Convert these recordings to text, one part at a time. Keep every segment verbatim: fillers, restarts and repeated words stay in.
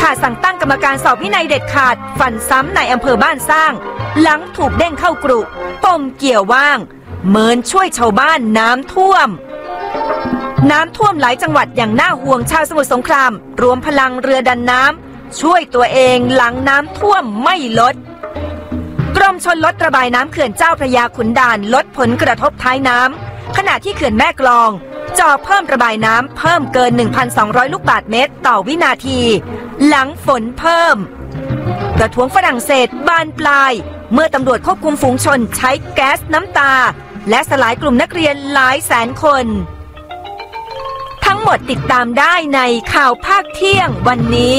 ค่ะสั่งตั้งกรรมการสอบวินัยเด็ดขาดฟันซ้ำในอำเภอบ้านสร้างหลังถูกเด้งเข้ากรุปมเกี่ยวว่างเมินช่วยชาวบ้านน้ำท่วมน้ำท่วมหลายจังหวัดอย่างน่าห่วงชาวสมุทรสงครามรวมพลังเรือดันน้ำช่วยตัวเองหลังน้ำท่วมไม่ลดกรมชลลดระบายน้ำเขื่อนเจ้าพระยาขุนด่านลดผลกระทบท้ายน้ำขณะที่เขื่อนแม่กลองจ่อเพิ่มระบายน้ำเพิ่มเกิน หนึ่งพันสองร้อย ลูกบาศก์เมตรต่อวินาทีหลังฝนเพิ่มประท้วงฝรั่งเศสบานปลายเมื่อตำรวจควบคุมฝูงชนใช้แก๊สน้ำตาและสลายกลุ่มนักเรียนหลายแสนคนทั้งหมดติดตามได้ในข่าวภาคเที่ยงวันนี้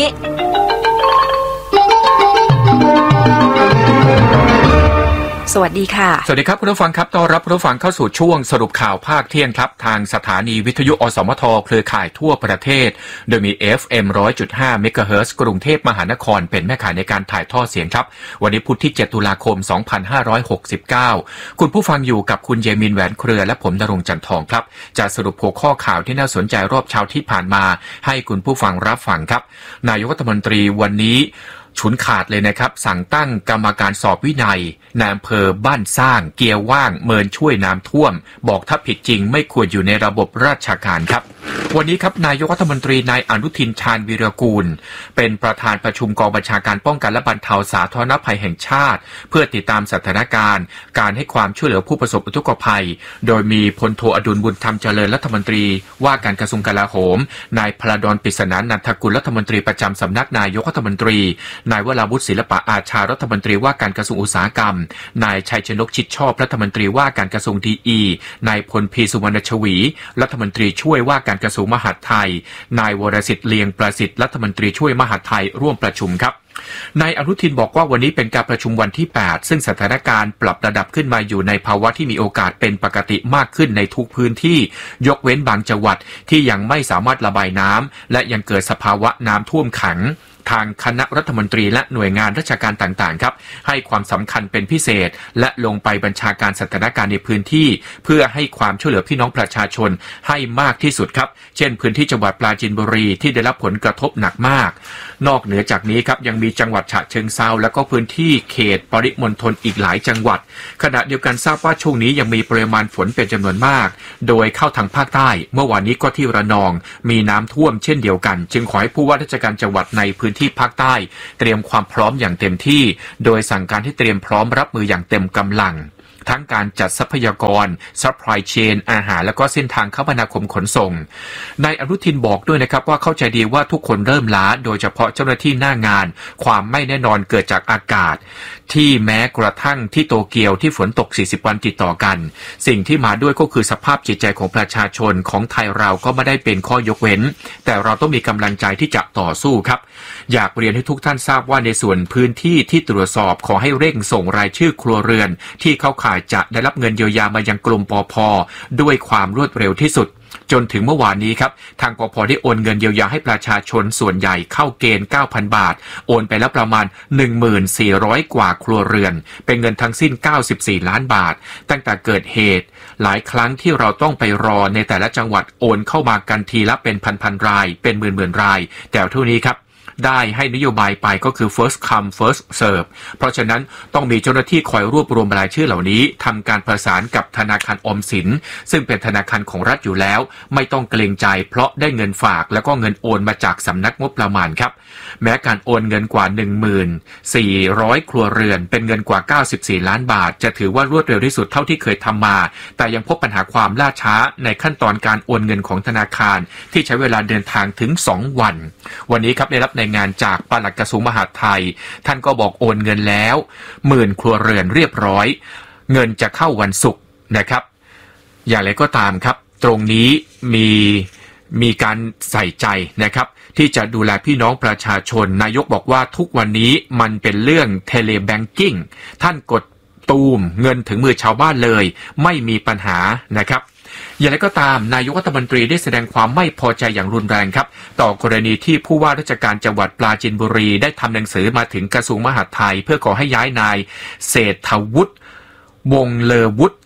สวัสดีค่ะสวัสดีครับคุณผู้ฟังครับต้อนรับคุณผู้ฟังเข้าสู่ช่วงสรุปข่าวภาคเที่ยงครับทางสถานีวิทยุอสมทเครือข่ายทั่วประเทศโดยมี เอฟ เอ็ม หนึ่งร้อยจุดห้า เมกะเฮิรตซ์กรุงเทพมหานครเป็นแม่ข่ายในการถ่ายทอดเสียงครับวันนี้พุธที่เจ็ดตุลาคมสองพันห้าร้อยหกสิบเก้าคุณผู้ฟังอยู่กับคุณเยมินแหวนเครือและผมณรงค์จันทองครับจะสรุปหัวข้อข่าวที่น่าสนใจรอบเช้าที่ผ่านมาให้คุณผู้ฟังรับฟังครับนายกรัฐมนตรีวันนี้ฉุนขาดเลยนะครับสั่งตั้งกรรมการสอบวินัยในอำเภอบ้านสร้างเกียร์ว่างเมินช่วยน้ำท่วมบอกถ้าผิดจริงไม่ควรอยู่ในระบบราชการครับวันนี้ครับนายกรัฐมนตรีนายอนุทินชาญวีรกูลเป็นประธานประชุมกองบัญชาการป้องกันและบรรเทาสาธารณภัยแห่งชาติเพื่อติดตามสถานการณ์การให้ความช่วยเหลือผู้ประสบอุทกภัยโดยมีพลโทอดุลบุญธรรมเจริญรัฐมนตรีว่าการกระทรวงกลาโหมนายพลดลปริศนานันทกุลรัฐมนตรีประจำสำนักนายกรัฐมนตรีนายวราวุฒิศิลปะอาชารัฐมนตรีว่าการกระทรวงอุตสาหกรรมนายชัยชนกชิดชอบรัฐมนตรีว่าการกระทรวงดีอีนายพลพีสุวรรณชวีรัฐมนตรีช่วยว่าการกระทรวงมหาดไทยนายวรสิทธิ์เลียงประสิทธิ์รัฐมนตรีช่วยมหาดไทยร่วมประชุมครับนายอนุทินบอกว่าวันนี้เป็นการประชุมวันที่แปดซึ่งสถานการณ์ปรับระดับขึ้นมาอยู่ในภาวะที่มีโอกาสเป็นปกติมากขึ้นในทุกพื้นที่ยกเว้นบางจังหวัดที่ยังไม่สามารถระบายน้ำและยังเกิดสภาวะน้ำท่วมขังทางคณะรัฐมนตรีและหน่วยงานราชการต่างๆครับให้ความสำคัญเป็นพิเศษและลงไปบัญชาการสถานการณ์ในพื้นที่เพื่อให้ความช่วยเหลือพี่น้องประชาชนให้มากที่สุดครับเช่นพื้นที่จังหวัดปราจีนบุรีที่ได้รับผลกระทบหนักมากนอกเหนือจากนี้ครับยังมีจังหวัดฉะเชิงเทราและก็พื้นที่เขตปริมณฑลอีกหลายจังหวัดขณะเดียวกันทราบว่าช่วงนี้ยังมีปริมาณฝนเป็นจำนวนมากโดยเข้าทางภาคใต้เมื่อวานนี้ก็ที่ระนองมีน้ำท่วมเช่นเดียวกันจึงขอให้ผู้ว่าราชการจังหวัดในพื้นที่ภาคใต้เตรียมความพร้อมอย่างเต็มที่โดยสั่งการให้เตรียมพร้อมรับมืออย่างเต็มกำลังทั้งการจัดทรัพยากร supply chain อาหารและก็เส้นทางคมนาคมขนส่งนายอนุทินบอกด้วยนะครับว่าเข้าใจดีว่าทุกคนเริ่มล้าโดยเฉพาะเจ้าหน้าที่หน้างานความไม่แน่นอนเกิดจากอากาศที่แม้กระทั่งที่โตเกียวที่ฝนตกสี่สิบวันติดต่อกันสิ่งที่มาด้วยก็คือสภาพจิตใจของประชาชนของไทยเราก็ไม่ได้เป็นข้อยกเว้นแต่เราต้องมีกำลังใจที่จะต่อสู้ครับอยากเรียนให้ทุกท่านทราบว่าในส่วนพื้นที่ที่ตรวจสอบขอให้เร่งส่งรายชื่อครัวเรือนที่เข้าข่ายจะได้รับเงินเยียวยามายังกรมปภ.ด้วยความรวดเร็วที่สุดจนถึงเมื่อวานนี้ครับทางปภ.ได้โอนเงินเยียวยาให้ประชาชนส่วนใหญ่เข้าเกณฑ์ เก้าพัน บาทโอนไปแล้วประมาณ หนึ่งหมื่นสี่ร้อย กว่าครัวเรือนเป็นเงินทั้งสิ้นเก้าสิบสี่ล้านบาทตั้งแต่เกิดเหตุหลายครั้งที่เราต้องไปรอในแต่ละจังหวัดโอนเข้ามากันทีละเป็นพันๆรายเป็นหมื่นๆรายแต่เท่านี้ครับได้ให้นโยบายไปก็คือ first come first serve เพราะฉะนั้นต้องมีเจ้าหน้าที่คอยรวบรวมรายชื่อเหล่านี้ทำการประสานกับธนาคารออมสินซึ่งเป็นธนาคารของรัฐอยู่แล้วไม่ต้องเกรงใจเพราะได้เงินฝากแล้วก็เงินโอนมาจากสำนักงบประมาณครับแม้การโอนเงินกว่า หนึ่งหมื่นสี่ร้อย ครัวเรือนเป็นเงินกว่าเก้าสิบสี่ล้านบาทจะถือว่ารวดเร็วที่สุดเท่าที่เคยทำมาแต่ยังพบปัญหาความล่าช้าในขั้นตอนการโอนเงินของธนาคารที่ใช้เวลาเดินทางถึงสองวันวันนี้ครับได้รับในงานจากปลัดกระทรวงมหาดไทยท่านก็บอกโอนเงินแล้วหมื่นครัวเรือนเรียบร้อยเงินจะเข้าวันศุกร์นะครับอย่างไรก็ตามครับตรงนี้มีมีการใส่ใจนะครับที่จะดูแลพี่น้องประชาชนนายกบอกว่าทุกวันนี้มันเป็นเรื่องเทเลแบงกิ้งท่านกดตูมเงินถึงมือชาวบ้านเลยไม่มีปัญหานะครับอย่างไรก็ตามนายกรัฐมนตรีได้แสดงความไม่พอใจอย่างรุนแรงครับต่อกรณีที่ผู้ว่าราชการจังหวัดปราจีนบุรีได้ทำหนังสือมาถึงกระทรวงมหาดไทยเพื่อขอให้ย้ายนายเศรษฐวุฒิวงเลอวุฒิอ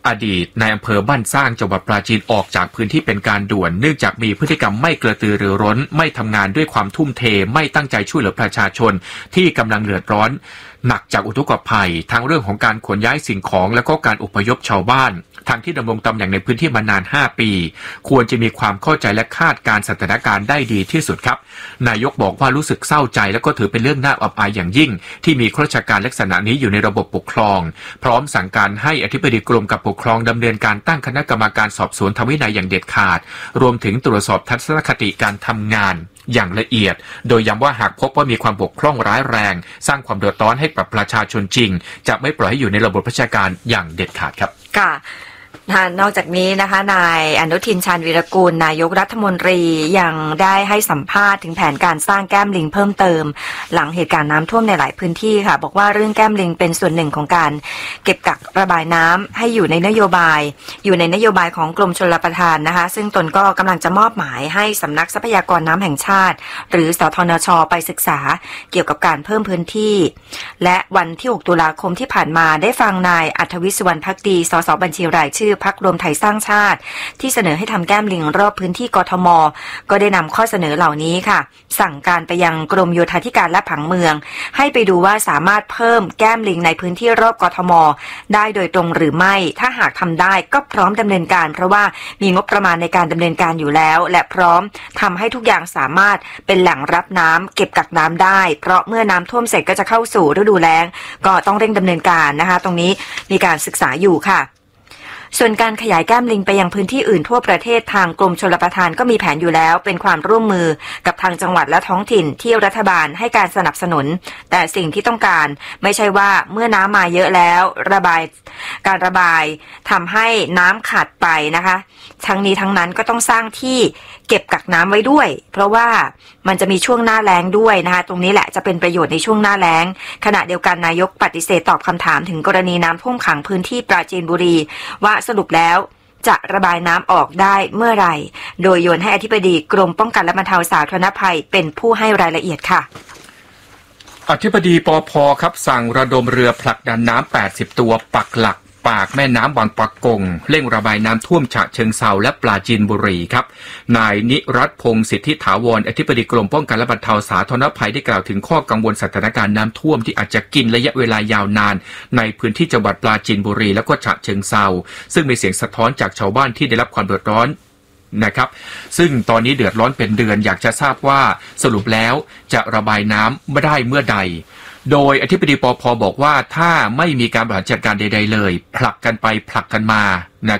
อดีตในอำเภอบ้านสร้างจังหวัดปราจีนออกจากพื้นที่เป็นการด่วนเนื่องจากมีพฤติกรรมไม่กระตือรือร้นไม่ทำงานด้วยความทุ่มเทไม่ตั้งใจช่วยเหลือประชาชนที่กำลังเดือดร้อนหนักจากอุทกภัยทั้งเรื่องของการขนย้ายสิ่งของและก็การอพยพชาวบ้านทางที่ดำรงตำแหน่งในพื้นที่มานานห้าปีควรจะมีความเข้าใจและคาดการสถานการณ์ได้ดีที่สุดครับนายกบอกว่ารู้สึกเศร้าใจและก็ถือเป็นเรื่องน่าอับอายอย่างยิ่งที่มีข้าราชการลักษณะนี้อยู่ในระบบปกครองพร้อมสั่งการให้อธิบดีกรมการปกครองดำเนินการตั้งคณะกรรมการสอบสวนทางวินัยอย่างเด็ดขาดรวมถึงตรวจสอบทัศนคติการทำงานอย่างละเอียดโดยย้ำว่าหากพบว่ามีความบกพร่องร้ายแรงสร้างความเดือดร้อนให้กับประชาชนจริงจะไม่ปล่อยให้อยู่ในระบบราชการอย่างเด็ดขาดครับค่ะนอกจากนี้นะคะนายอนุทินชาญวีรกูลนายกรัฐมนตรียังได้ให้สัมภาษณ์ถึงแผนการสร้างแก้มลิงเพิ่มเติมหลังเหตุการณ์น้ำท่วมในหลายพื้นที่ค่ะบอกว่าเรื่องแก้มลิงเป็นส่วนหนึ่งของการเก็บกักระบายน้ำให้อยู่ในนโยบายอยู่ในนโยบายของกรมชลประทานนะคะซึ่งตนก็กำลังจะมอบหมายให้สำนักทรัพยากรน้ำแห่งชาติหรือสทนช.ไปศึกษาเกี่ยวกับการเพิ่มพื้นที่และวันที่หกตุลาคมที่ผ่านมาได้ฟังนายอัธวิทย์สุวรรณภักดีสสบัญชีรายชื่อพรรครวมไทยสร้างชาติที่เสนอให้ทำแก้มลิงรอบพื้นที่กทม.ก็ได้นำข้อเสนอเหล่านี้ค่ะสั่งการไปยังกรมโยธาธิการและผังเมืองให้ไปดูว่าสามารถเพิ่มแก้มลิงในพื้นที่รอบกทม.ได้โดยตรงหรือไม่ถ้าหากทำได้ก็พร้อมดำเนินการเพราะว่ามีงบประมาณในการดำเนินการอยู่แล้วและพร้อมทำให้ทุกอย่างสามารถเป็นแหล่งรับน้ำเก็บกักน้ำได้เพราะเมื่อน้ำท่วมเสร็จก็จะเข้าสู่ฤดูแล้งก็ต้องเร่งดำเนินการนะคะตรงนี้มีการศึกษาอยู่ค่ะส่วนการขยายแก้มลิงไปยังพื้นที่อื่นทั่วประเทศทางกรมชลประทานก็มีแผนอยู่แล้วเป็นความร่วมมือกับทางจังหวัดและท้องถิ่นที่รัฐบาลให้การสนับสนุนแต่สิ่งที่ต้องการไม่ใช่ว่าเมื่อน้ำมาเยอะแล้วระบายการระบายทำให้น้ำขาดไปนะคะทั้งนี้ทั้งนั้นก็ต้องสร้างที่เก็บกักน้ำไว้ด้วยเพราะว่ามันจะมีช่วงหน้าแล้งด้วยนะคะตรงนี้แหละจะเป็นประโยชน์ในช่วงหน้าแล้งขณะเดียวกันนายกปฏิเสธตอบคำถามถึงกรณีน้ำท่วมขังพื้นที่ปราจีนบุรีว่าสรุปแล้วจะระบายน้ำออกได้เมื่อไหร่โดยโยนให้อธิบดีกรมป้องกันและบรรเทาสาธารณภัยเป็นผู้ให้รายละเอียดค่ะอธิบดีปภ.ครับสั่งระดมเรือผลักดันน้ำแปดสิบตัวปักหลักปากแม่น้ำบางปะกงเร่งระบายน้ำท่วมฉะเชิงเทราและปราจีนบุรีครับนายนิรัตน์พงศ์สิทธิถาวรอธิบดีกรมป้องกันและบรรเทาสาธารณภัยได้กล่าวถึงข้อกังวลสถานการณ์น้ำท่วมที่อาจจะกินระยะเวลายาวนานในพื้นที่จังหวัดปราจีนบุรีและก็ฉะเชิงเทราซึ่งมีเสียงสะท้อนจากชาวบ้านที่ได้รับความเดือดร้อนนะครับซึ่งตอนนี้เดือดร้อนเป็นเดือนอยากจะทราบว่าสรุปแล้วจะระบายน้ำไม่ได้เมื่อใดโดยอธิบดีปภ.บอกว่าถ้าไม่มีการบริหารจัดการใดๆเลยผลักกันไปผลักกันมานะ